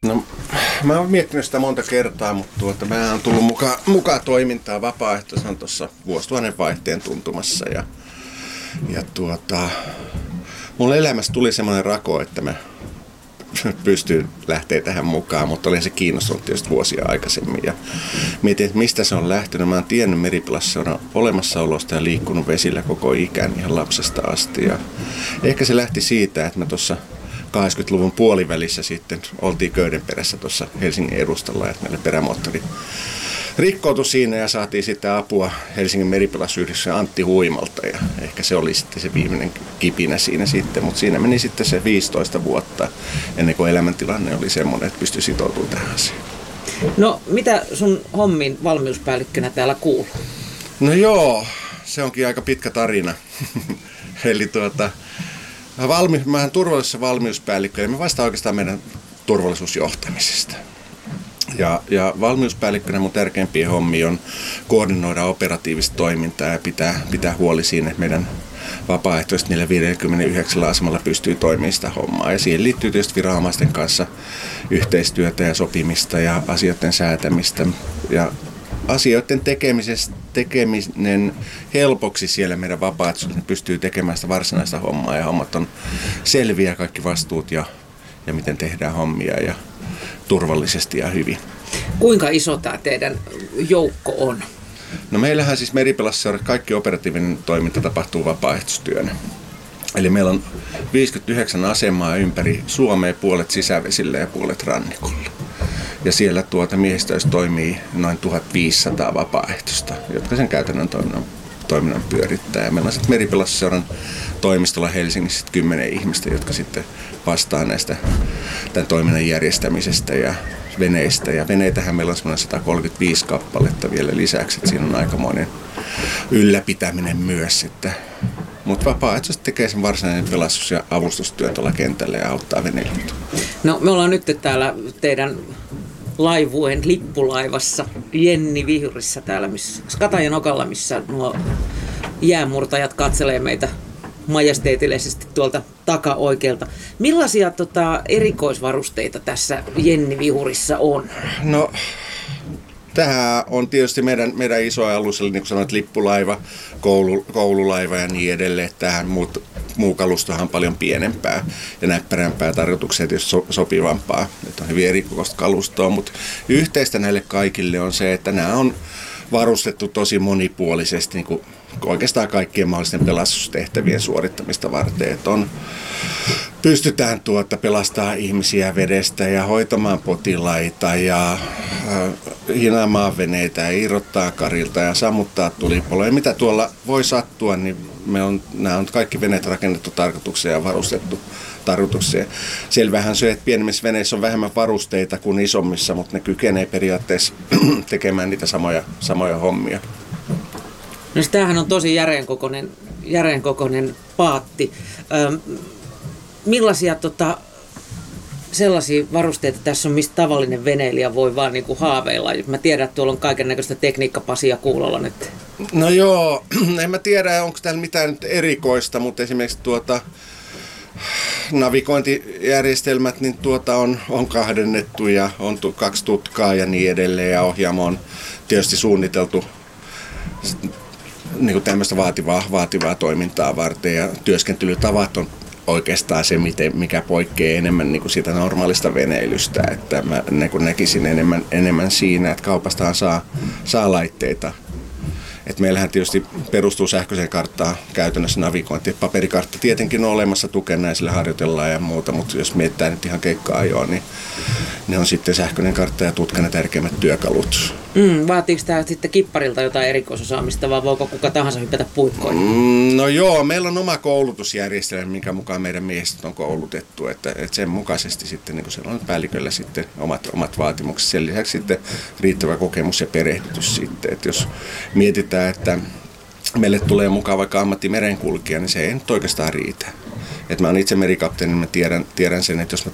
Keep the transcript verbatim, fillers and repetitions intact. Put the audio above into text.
No, mä oon miettinyt sitä monta kertaa, mutta tuota, mä oon tullut mukaan, mukaan toimintaan vapaaehtoisena tuossa vuosituhannen vaihteen tuntumassa. Ja, ja tuota, mulla elämässä tuli semmoinen rako, että mä pystyin lähteä tähän mukaan, mutta olin se kiinnostunut tietysti vuosia aikaisemmin. Ja mietin, että mistä se on lähtenyt. Mä oon tiennyt Meripelastuseuran olemassaolosta ja liikkunut vesillä koko ikään ihan lapsesta asti. Ja ehkä se lähti siitä, että mä tuossa kahdeksankymmentäluvun puolivälissä sitten oltiin Köydenperässä tuossa Helsingin edustalla, että meillä perämoottori rikkoutui siinä ja saatiin sitten apua Helsingin Meripelastusyhdistyksen Antti Huimalta ja ehkä se oli sitten se viimeinen kipinä siinä sitten, mutta siinä meni sitten se viisitoista vuotta ennen kuin elämäntilanne oli semmoinen, että pystyi sitoutumaan tähän asiaan. No mitä sun hommin valmiuspäällikkönä täällä kuuluu? No joo, se onkin aika pitkä tarina. Eli tuota, valmi, mä olen turvallisuus- ja valmiuspäällikkö ja mä vastaan oikeastaan meidän turvallisuusjohtamisesta. Ja, ja valmiuspäällikkönä mun tärkeimpiä hommia on koordinoida operatiivista toimintaa ja pitää, pitää huoli siinä, että meidän vapaaehtoiset niillä viisikymmentäyhdeksän asemalla pystyy toimimaan sitä hommaa. Ja siihen liittyy tietysti viranomaisten kanssa yhteistyötä ja sopimista ja asioiden säätämistä. Ja asioiden tekeminen helpoksi siellä meidän vapaaehtoisilla pystyy tekemään sitä varsinaista hommaa ja hommat on selviä, kaikki vastuut ja, ja miten tehdään hommia ja turvallisesti ja hyvin. Kuinka iso tämä teidän joukko on? No meillähän siis Meripelastusseurassa kaikki operatiivinen toiminta tapahtuu vapaaehtoistyönä. Eli meillä on viisikymmentäyhdeksän asemaa ympäri Suomea, puolet sisävesillä ja puolet rannikolla. Ja siellä tuota miehistöissä toimii noin tuhatviisisataa vapaaehtoista, jotka sen käytännön toiminnan, toiminnan pyörittää. Ja meillä on sitten Meripelastuseuran toimistolla Helsingissä kymmenen ihmistä, jotka sitten vastaa näistä tämän toiminnan järjestämisestä ja veneistä. Ja veneitähän meillä on semmoinen sata kolmekymmentäviisi kappaletta vielä lisäksi, että siinä on aikamoinen ylläpitäminen myös. Mutta vapaaehtoisesti tekee sen varsinainen pelastus- ja avustustyö tuolla kentällä ja auttaa veneilyä. No me ollaan nyt täällä teidän laivueen lippulaivassa Jenni Vihurissä täällä missä, Skatajanokalla, missä nuo jäämurtajat katselee meitä majesteetillisesti tuolta takaoikealta. Millaisia tota, erikoisvarusteita tässä Jenni Vihurissa on? No, tämä on tietysti meidän, meidän iso alus, eli niin kuin sanoit, lippulaiva, koulu, koululaiva ja niin edelleen. Tähän muut, muu kalustohan on paljon pienempää ja näppärämpää, tarkoitukseen tietysti so, sopivampaa. Että on hyvin erikoista kalustoa, mutta yhteistä näille kaikille on se, että nämä on varustettu tosi monipuolisesti niin kuin oikeastaan kaikkien mahdollisten pelastustehtävien suorittamista varten. Että on, pystytään tuota pelastamaan ihmisiä vedestä ja hoitamaan potilaita ja äh, hinaamaan veneitä ja irrottaa karilta ja sammuttaa tulipaloja. Mitä tuolla voi sattua, niin me on, nämä on kaikki veneet rakennettu tarkoitukseen ja varustettu tarkoitukseen. Selvähän se, että pienemmissä veneissä on vähemmän varusteita kuin isommissa, mutta ne kykenee periaatteessa tekemään niitä samoja, samoja hommia. No tämähän on tosi järeenkokoinen, järeenkokoinen paatti. Öm, millaisia tota, sellaisia varusteita tässä on, mistä tavallinen veneilijä voi vaan niinku haaveilla? Mä tiedän, että tuolla on kaiken näköistä tekniikkapasia kuulolla nyt. No joo, en mä tiedä, onko täällä mitään nyt erikoista, mutta esimerkiksi tuota navigointijärjestelmät niin tuota on, on kahdennettu ja on tu, kaksi tutkaa ja niin edelleen ja ohjaamo on tietysti suunniteltu niin kuin tämmöistä vaativaa, vaativaa toimintaa varten ja työskentelytavat on oikeastaan se, miten, mikä poikkeaa enemmän niin kuin siitä normaalista veneilystä. Että mä niin kuin näkisin enemmän, enemmän siinä, että kaupastahan saa, saa laitteita. Et meillähän tietysti perustuu sähköiseen karttaan käytännössä navigointi. Paperikartta tietenkin on olemassa tukena ja sillä harjoitellaan ja muuta, mutta jos mietitään nyt ihan keikka-ajoa, niin ne on sitten sähköinen kartta ja tutkana tärkeimmät työkalut. Mm, vaatiiko tämä sitten kipparilta jotain erikoisosaamista vai voiko kuka tahansa hypätä puikkoihin? Mm, no joo, meillä on oma koulutusjärjestelmä, minkä mukaan meidän miehistöt on koulutettu. Että, että sen mukaisesti sitten niin siellä on päälliköllä sitten omat, omat vaatimukset. Sen lisäksi sitten riittävä kokemus ja perehdytys sitten. Että jos mietitään, että meille tulee mukaan vaikka ammattimerenkulkija, niin se ei nyt oikeastaan riitä. Et mä oon itse merikapteeni, niin mä tiedän, tiedän sen, että jos mä